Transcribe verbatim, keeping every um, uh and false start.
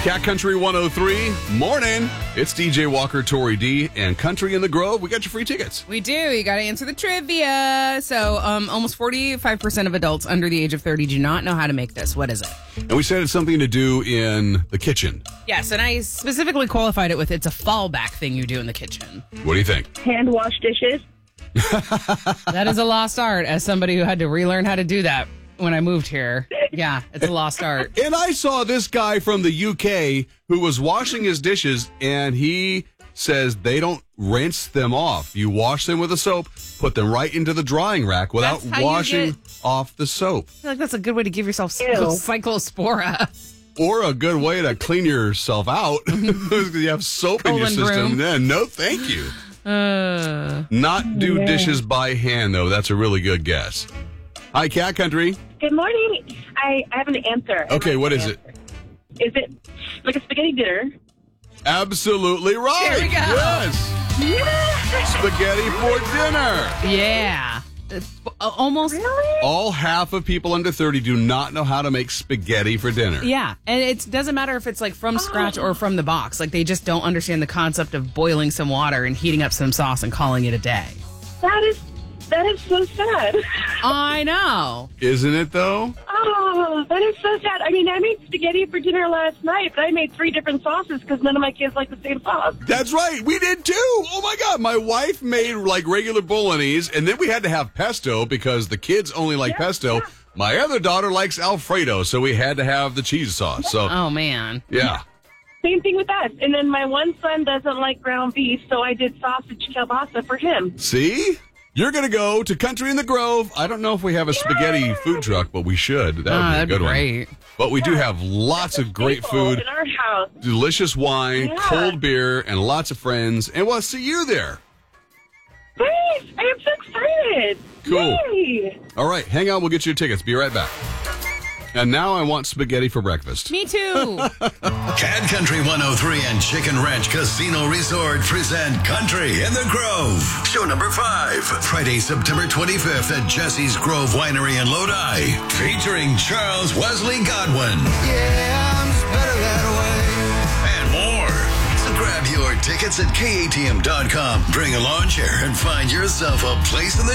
Cat Country one oh three, morning. It's D J Walker, Tori D, and Country in the Grove. We got your free tickets. We do. You got to answer the trivia. So um, almost forty-five percent of adults under the age of thirty do not know how to make this. What is it? And we said it's something to do in the kitchen. Yes, and I specifically qualified it with it's a fallback thing you do in the kitchen. What do you think? Hand wash dishes. That is a lost art, as somebody who had to relearn how to do that when I moved here. Yeah, it's a lost art. And I saw this guy from the U K who was washing his dishes, and he says they don't rinse them off. You wash them with a soap, put them right into the drying rack without That's how you washing get- off the soap. I feel like that's a good way to give yourself Ew. cyclospora. Or a good way to clean yourself out because you have soap in your Colon system. broom. Yeah, no, thank you. Uh, Not do Yeah. dishes by hand, though. That's a really good guess. Hi, Cat Country. Good morning. I, I have an answer. Okay, what is it? Is it like a spaghetti dinner? Absolutely right. There we go. Yes. Yeah. Spaghetti for dinner. yeah. It's uh, almost. Really? All half of people under thirty do not know how to make spaghetti for dinner. Yeah, and it doesn't matter if it's like from scratch or from the box. Like they just don't understand the concept of boiling some water and heating up some sauce and calling it a day. That is that is so sad. I know. Isn't it, though? Oh, that is so sad. I mean, I made spaghetti for dinner last night, but I made three different sauces because none of my kids like the same sauce. That's right. We did, too. Oh, my God. My wife made, like, regular bolognese, and then we had to have pesto because the kids only like Yeah, pesto. yeah. My other daughter likes Alfredo, so we had to have the cheese sauce. So, Oh man. yeah. Same thing with us. And then my one son doesn't like ground beef, so I did sausage kielbasa for him. See? You're going to go to Country in the Grove. I don't know if we have a spaghetti food truck, but we should. That would Oh, be a that'd good be one. great. But we do have lots of great People food, in our house. delicious wine, Yeah. cold beer, and lots of friends. And we'll see you there. Great! I am so excited. Cool. Yay. All right, hang on. We'll get you your tickets. Be right back. And now I want spaghetti for breakfast. Me too. Cat Country one oh three and Chicken Ranch Casino Resort present Country in the Grove. Show number five. Friday, September twenty-fifth at Jesse's Grove Winery in Lodi. Featuring Charles Wesley Godwin. Yeah, I'm just better that way. And more. So grab your tickets at K A T M dot com. Bring a lawn chair and find yourself a place in the